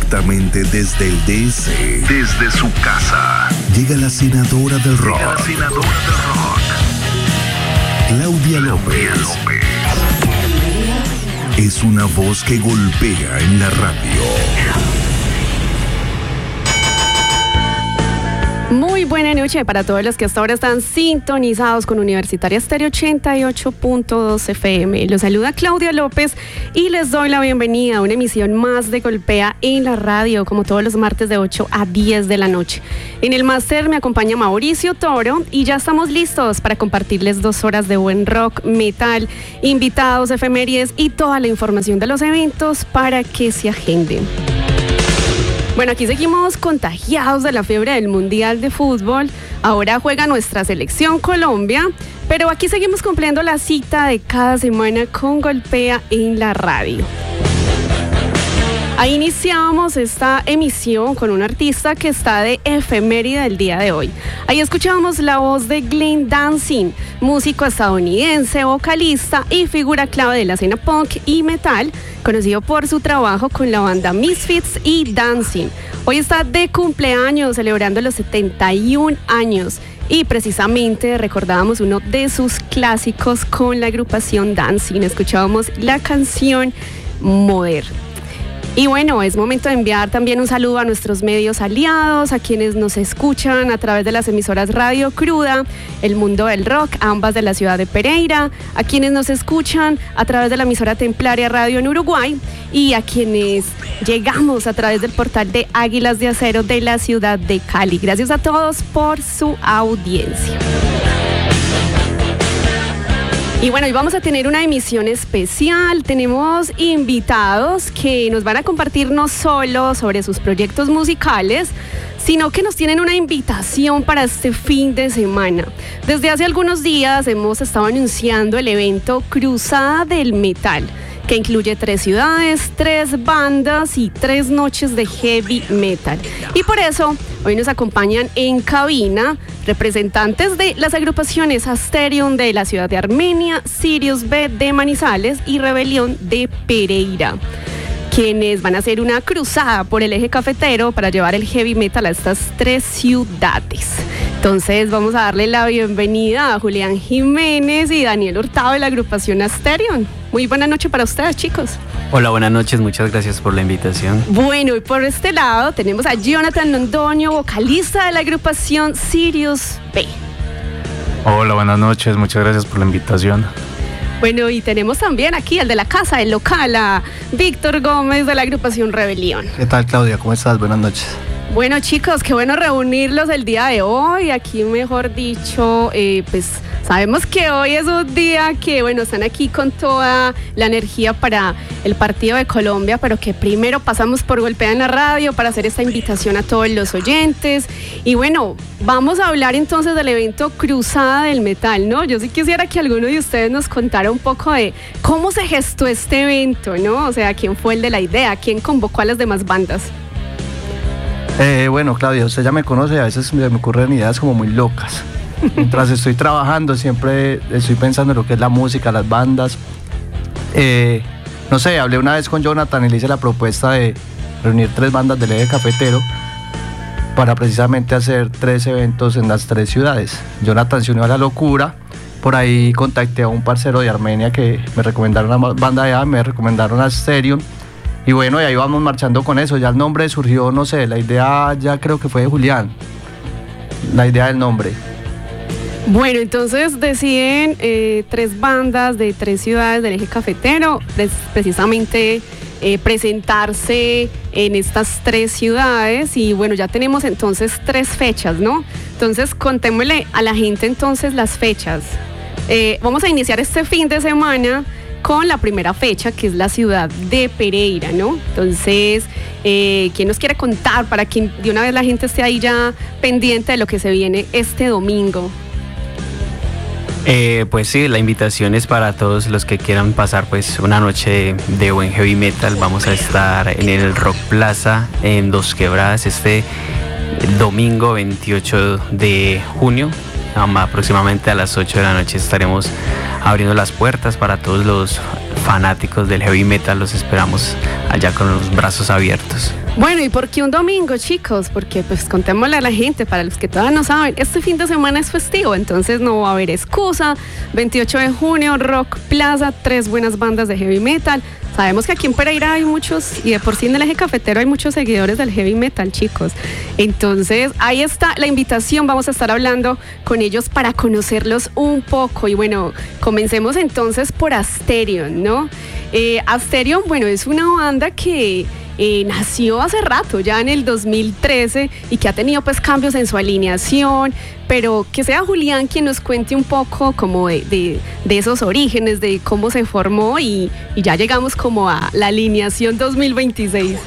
Directamente desde el DS, desde su casa, llega la senadora del rock. Claudia López. Es una voz que golpea en la radio. Muy buena noche para todos los que hasta ahora están sintonizados con Universitaria Estéreo 88.2 FM. Los saluda Claudia López y les doy la bienvenida a una emisión más de Golpea en la radio, como todos los martes de 8 a 10 de la noche. En el máster me acompaña Mauricio Toro y ya estamos listos para compartirles 2 horas de buen rock, metal, invitados, efemérides y toda la información de los eventos para que se agenden. Bueno, aquí seguimos contagiados de la fiebre del Mundial de Fútbol. Ahora juega nuestra selección Colombia, pero aquí seguimos cumpliendo la cita de cada semana con Golpea en la radio. Ahí iniciamos esta emisión con un artista que está de efeméride el día de hoy. Ahí escuchamos la voz de Glenn Danzig, músico estadounidense, vocalista y figura clave de la escena punk y metal, conocido por su trabajo con la banda Misfits y Danzig. Hoy está de cumpleaños, celebrando los 71 años. Y precisamente recordábamos uno de sus clásicos con la agrupación Danzig. Escuchábamos la canción Mother. Y bueno, es momento de enviar también un saludo a nuestros medios aliados, a quienes nos escuchan a través de las emisoras Radio Cruda, El Mundo del Rock, ambas de la ciudad de Pereira, a quienes nos escuchan a través de la emisora Templaria Radio en Uruguay y a quienes llegamos a través del portal de Águilas de Acero de la ciudad de Cali. Gracias a todos por su audiencia. Y bueno, hoy vamos a tener una emisión especial. Tenemos invitados que nos van a compartir no solo sobre sus proyectos musicales, sino que nos tienen una invitación para este fin de semana. Desde hace algunos días hemos estado anunciando el evento Cruzada del Metal, que incluye 3 ciudades, 3 bandas y 3 noches de heavy metal. Y por eso hoy nos acompañan en cabina representantes de las agrupaciones Asterion de la ciudad de Armenia, Sirius B de Manizales y Rebelión de Pereira, quienes van a hacer una cruzada por el eje cafetero para llevar el heavy metal a estas 3 ciudades. Entonces vamos a darle la bienvenida a Julián Jiménez y Daniel Hurtado de la agrupación Asterion. Muy buena noche para ustedes, chicos. Hola, buenas noches, muchas gracias por la invitación. Bueno, y por este lado tenemos a Jonathan Londoño, vocalista de la agrupación Sirius B. Hola, buenas noches, muchas gracias por la invitación. Bueno, y tenemos también aquí el de la casa, el local, a Víctor Gómez de la agrupación Rebelión. ¿Qué tal, Claudia? ¿Cómo estás? Buenas noches. Bueno, chicos, qué bueno reunirlos el día de hoy. Aquí, mejor dicho, pues sabemos que hoy es un día que, bueno, están aquí con toda la energía para el partido de Colombia, pero que primero pasamos por Golpea en la radio para hacer esta invitación a todos los oyentes. Y bueno, vamos a hablar entonces del evento Cruzada del Metal, ¿no? Yo sí quisiera que alguno de ustedes nos contara un poco de cómo se gestó este evento, ¿no? O sea, quién fue el de la idea, quién convocó a las demás bandas. Bueno, Claudia, usted ya me conoce, a veces me ocurren ideas como muy locas. Mientras estoy trabajando, siempre estoy pensando en lo que es la música, las bandas. No sé, hablé una vez con Jonathan y le hice la propuesta de reunir 3 bandas del eje cafetero para precisamente hacer 3 eventos en las 3 ciudades. Jonathan se unió a la locura. Por ahí contacté a un parcero de Armenia que me recomendaron una banda de allá, me recomendaron a Asterion. Y bueno, y ahí vamos marchando con eso. Ya el nombre surgió, no sé, la idea ya creo que fue de Julián. La idea del nombre. Bueno, entonces deciden 3 bandas de 3 ciudades del eje cafetero, precisamente presentarse en estas 3 ciudades. Y bueno, ya tenemos entonces 3 fechas, ¿no? Entonces contémosle a la gente entonces las fechas. Vamos a iniciar este fin de semana con la primera fecha, que es la ciudad de Pereira, ¿no? Entonces, ¿quién nos quiere contar para que de una vez la gente esté ahí ya pendiente de lo que se viene este domingo? Pues sí, la invitación es para todos los que quieran pasar pues una noche de buen heavy metal. Vamos a estar en el Rock Plaza en Dos Quebradas este domingo 28 de junio. Aproximadamente a las 8 de la noche estaremos abriendo las puertas para todos los fanáticos del heavy metal. Los esperamos allá con los brazos abiertos. Bueno, ¿y por qué un domingo, chicos? Porque pues contémosle a la gente, para los que todavía no saben, este fin de semana es festivo, entonces no va a haber excusa. 28 de junio, Rock Plaza, 3 buenas bandas de heavy metal. Sabemos que aquí en Pereira hay muchos, y de por sí en el eje cafetero hay muchos seguidores del heavy metal, chicos. Entonces, ahí está la invitación, vamos a estar hablando con ellos para conocerlos un poco. Y bueno, comencemos entonces por Asterion, ¿no? Asterion, bueno, es una banda que nació hace rato, ya en el 2013, y que ha tenido pues cambios en su alineación, pero que sea Julián quien nos cuente un poco como de esos orígenes, de cómo se formó y ya llegamos como a la alineación 2026.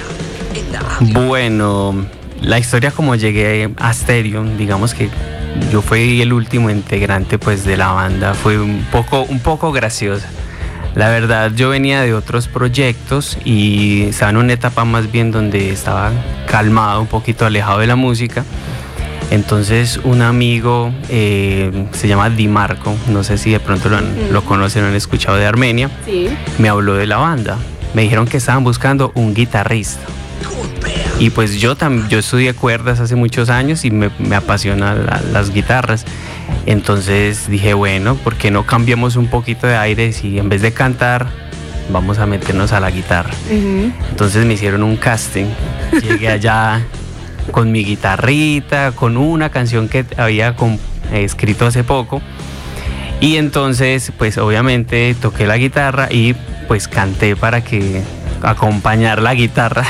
Bueno, la historia como llegué a Asterion, digamos que yo fui el último integrante pues de la banda, fue un poco graciosa. La verdad, yo venía de otros proyectos y estaba en una etapa más bien donde estaba calmado, un poquito alejado de la música. Entonces un amigo, se llama Di Marco, no sé si de pronto lo conocen o han escuchado, de Armenia, Sí. me habló de la banda. Me dijeron que estaban buscando un guitarrista. Y pues yo estudié cuerdas hace muchos años y me apasionan las guitarras. Entonces dije, bueno, ¿por qué no cambiamos un poquito de aire y en vez de cantar, vamos a meternos a la guitarra? Entonces me hicieron un casting. Llegué allá con mi guitarrita, con una canción que había escrito hace poco. Y entonces, pues obviamente toqué la guitarra y pues canté para acompañar la guitarra.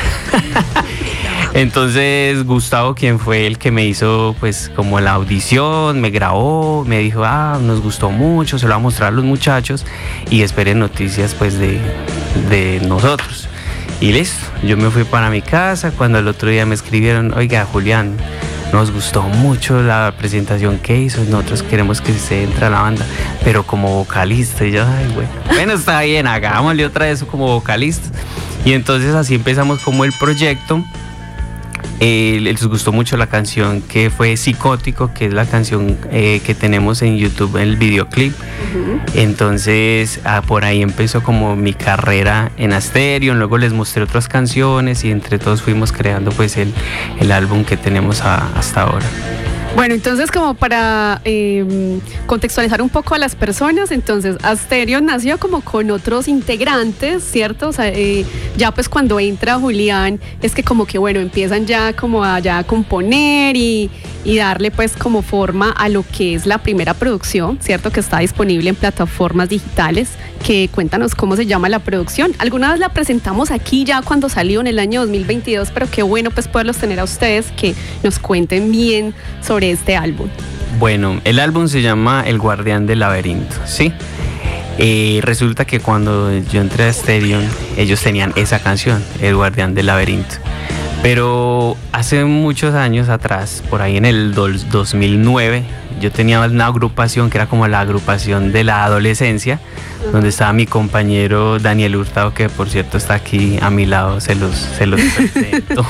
Entonces Gustavo, quien fue el que me hizo pues como la audición, me grabó, me dijo, nos gustó mucho, se lo va a mostrar a los muchachos y esperen noticias pues de nosotros. Y listo, yo me fui para mi casa. Cuando el otro día me escribieron, oiga Julián, nos gustó mucho la presentación que hizo, nosotros queremos que se entre a la banda, pero como vocalista. Y yo, bueno, está bien, hagámosle otra vez como vocalista. Y entonces así empezamos como el proyecto. Les gustó mucho la canción que fue Psicótico, que es la canción que tenemos en YouTube, el videoclip. Entonces por ahí empezó como mi carrera en Asterion. Luego les mostré otras canciones y entre todos fuimos creando pues el álbum que tenemos hasta ahora. Bueno, entonces como para contextualizar un poco a las personas, entonces Asterion nació como con otros integrantes, ¿cierto? O sea, ya pues cuando entra Julián es que como que bueno, empiezan ya como a componer y darle pues como forma a lo que es la primera producción, ¿cierto? Que está disponible en plataformas digitales. Que cuéntanos cómo se llama la producción. Alguna vez la presentamos aquí ya cuando salió en el año 2022, pero qué bueno pues poderlos tener a ustedes que nos cuenten bien sobre este álbum. Bueno, el álbum se llama El Guardián del Laberinto, ¿sí? Resulta que cuando yo entré a Asterion, ellos tenían esa canción, El Guardián del Laberinto. Pero hace muchos años atrás, por ahí en el 2009, yo tenía una agrupación que era como la agrupación de la adolescencia, donde estaba mi compañero Daniel Hurtado, que por cierto está aquí a mi lado, se los presento.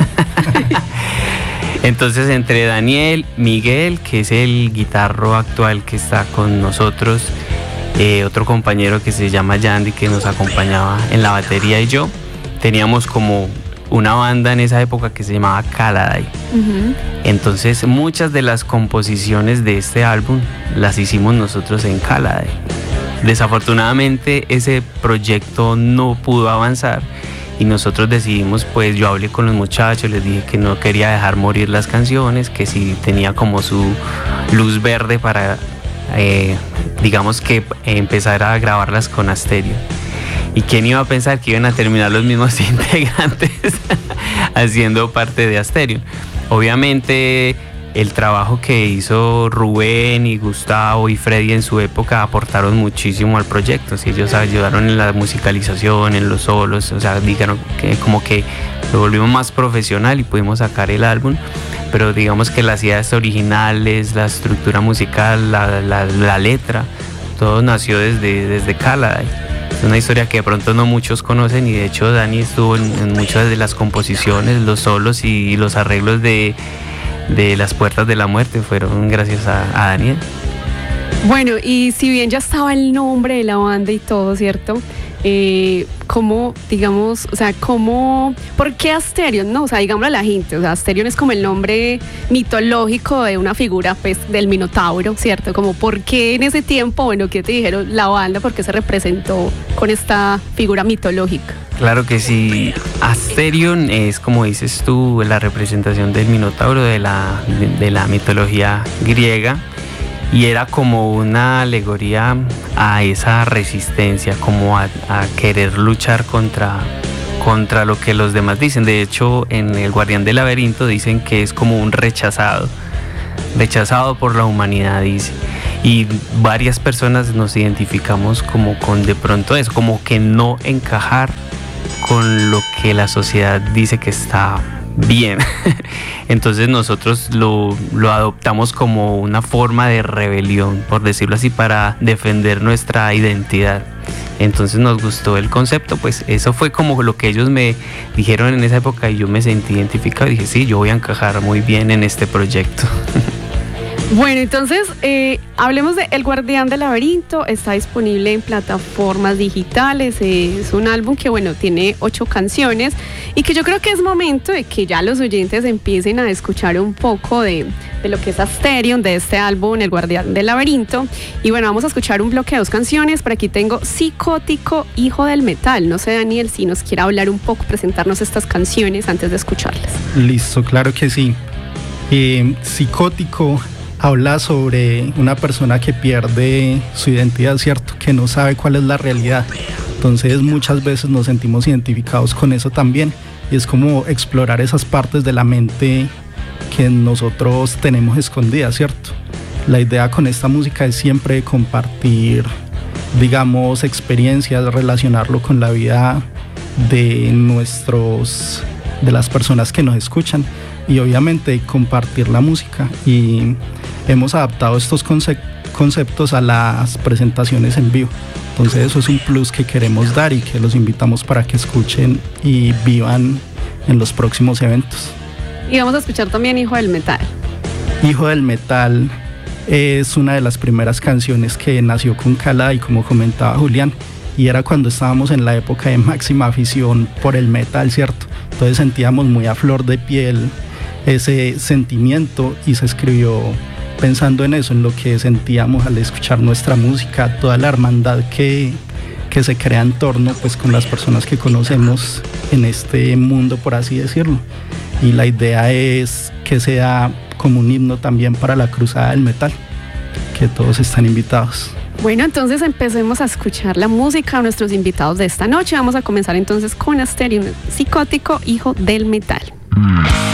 Entonces entre Daniel, Miguel, que es el guitarro actual que está con nosotros, otro compañero que se llama Yandy, que nos acompañaba en la batería, y yo, teníamos como una banda en esa época que se llamaba Caladay. Entonces muchas de las composiciones de este álbum las hicimos nosotros en Caladay. Desafortunadamente ese proyecto no pudo avanzar y nosotros decidimos, pues yo hablé con los muchachos, les dije que no quería dejar morir las canciones, que si tenía como su luz verde para digamos que empezar a grabarlas con Asterion. ¿Y quién iba a pensar que iban a terminar los mismos integrantes haciendo parte de Asterion? Obviamente el trabajo que hizo Rubén y Gustavo y Freddy en su época aportaron muchísimo al proyecto. ¿Sí? Ellos ayudaron en la musicalización, en los solos, o sea, dijeron que como que lo volvimos más profesional y pudimos sacar el álbum. Pero digamos que las ideas originales, la estructura musical, la letra, todo nació desde Caladay. Es una historia que de pronto no muchos conocen y de hecho Dani estuvo en muchas de las composiciones, los solos y los arreglos de Las Puertas de la Muerte fueron gracias a Daniel. Bueno, y si bien ya estaba el nombre de la banda y todo, ¿cierto? cómo, digamos, o sea, cómo, ¿por qué Asterion? No, o sea, digámosle a la gente, o sea, Asterion es como el nombre mitológico de una figura, pues, del Minotauro, ¿cierto? Como, ¿por qué en ese tiempo, bueno, qué te dijeron la banda, por qué se representó con esta figura mitológica? Claro que sí, Asterion es, como dices tú, la representación del Minotauro de la mitología griega. Y era como una alegoría a esa resistencia, como a querer luchar contra lo que los demás dicen. De hecho, en El Guardián del Laberinto dicen que es como un rechazado por la humanidad, dice. Y varias personas nos identificamos como con de pronto eso, como que no encajar con lo que la sociedad dice que está bien. Entonces nosotros lo adoptamos como una forma de rebelión, por decirlo así, para defender nuestra identidad. Entonces nos gustó el concepto, pues eso fue como lo que ellos me dijeron en esa época y yo me sentí identificado y dije, sí, yo voy a encajar muy bien en este proyecto. Bueno, entonces hablemos de El Guardián del Laberinto. Está disponible en plataformas digitales. Es un álbum que, bueno, tiene 8 canciones y que yo creo que es momento de que ya los oyentes empiecen a escuchar un poco de lo que es Asterion, de este álbum El Guardián del Laberinto. Y bueno, vamos a escuchar un bloque de 2 canciones. Por aquí tengo Psicótico, Hijo del Metal. No sé, Daniel, si nos quiere hablar un poco, presentarnos estas canciones antes de escucharlas. Listo, claro que sí. Psicótico habla sobre una persona que pierde su identidad, ¿cierto? Que no sabe cuál es la realidad. Entonces muchas veces nos sentimos identificados con eso también. Y es como explorar esas partes de la mente que nosotros tenemos escondidas, ¿cierto? La idea con esta música es siempre compartir, digamos, experiencias, relacionarlo con la vida de las personas que nos escuchan y obviamente compartir la música. Y hemos adaptado estos conceptos a las presentaciones en vivo. Entonces eso es un plus que queremos dar y que los invitamos para que escuchen y vivan en los próximos eventos. Y vamos a escuchar también Hijo del Metal. Hijo del Metal es una de las primeras canciones que nació con Calada, y como comentaba Julián, y era cuando estábamos en la época de máxima afición por el metal, ¿cierto? Entonces sentíamos muy a flor de piel ese sentimiento y se escribió pensando en eso, en lo que sentíamos al escuchar nuestra música, toda la hermandad que se crea en torno, pues, con las personas que conocemos en este mundo, por así decirlo. Y la idea es que sea como un himno también para la cruzada del metal, que todos están invitados. Bueno, entonces empecemos a escuchar la música de nuestros invitados de esta noche. Vamos a comenzar entonces con Asterion, Psicótico, Hijo del Metal.